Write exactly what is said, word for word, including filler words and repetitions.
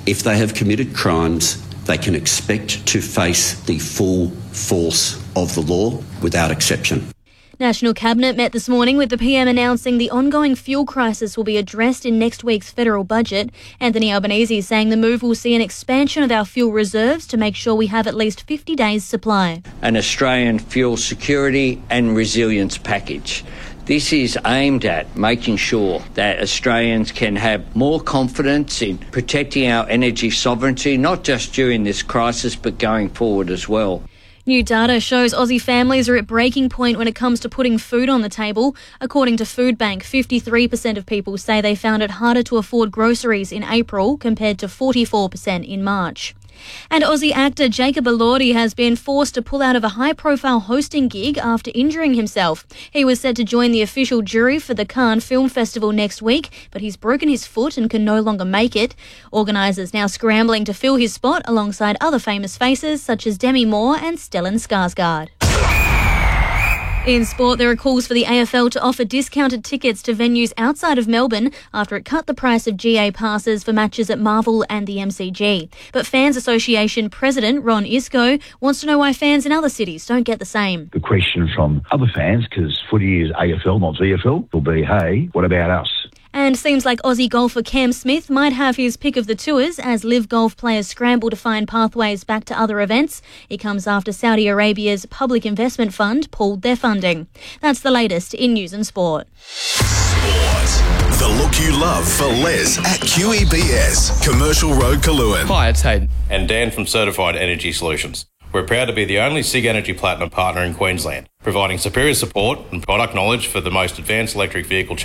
if they have committed crimes, they can expect to face the full force of the law without exception. National Cabinet met this morning with the P M announcing the ongoing fuel crisis will be addressed in next week's federal budget. Anthony Albanese saying the move will see an expansion of our fuel reserves to make sure we have at least fifty days' supply. An Australian fuel security and resilience package. This is aimed at making sure that Australians can have more confidence in protecting our energy sovereignty, not just during this crisis, but going forward as well. New data shows Aussie families are at breaking point when it comes to putting food on the table. According to Foodbank, fifty-three percent of people say they found it harder to afford groceries in April compared to forty-four percent in March. And Aussie actor Jacob Elordi has been forced to pull out of a high-profile hosting gig after injuring himself. He was set to join the official jury for the Cannes Film Festival next week, but he's broken his foot and can no longer make it. Organisers now scrambling to fill his spot alongside other famous faces such as Demi Moore and Stellan Skarsgård. In sport, there are calls for the A F L to offer discounted tickets to venues outside of Melbourne after it cut the price of G A passes for matches at Marvel and the M C G. But Fans Association President Ron Isco wants to know why fans in other cities don't get the same. The question from other fans, because footy is A F L, not V F L, will be, hey, what about us? And seems like Aussie golfer Cam Smith might have his pick of the tours as Live Golf players scramble to find pathways back to other events. It comes after Saudi Arabia's public investment fund pulled their funding. That's the latest in news and sport. Sport. The look you love for Les at Q E B S, Commercial Road, Kaluan. Hi, it's Hayden. And Dan from Certified Energy Solutions. We're proud to be the only SIG Energy Platinum partner in Queensland, providing superior support and product knowledge for the most advanced electric vehicle